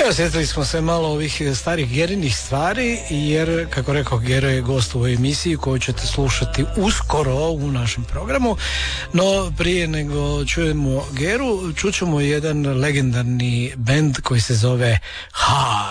Evo, sjetili smo se malo ovih starih Gerinih stvari, jer, kako rekao, Gero je gost u ovoj emisiji koju ćete slušati uskoro u našem programu. No, prije nego čujemo Geru, čućemo jedan legendarni bend koji se zove